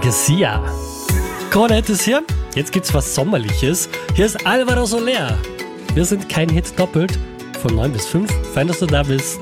Garcia. Krone Hit ist hier. Jetzt gibt's was Sommerliches. Hier ist Alvaro Soler. Wir sind kein Hit doppelt. Von 9 bis 5. Fein, dass du da bist.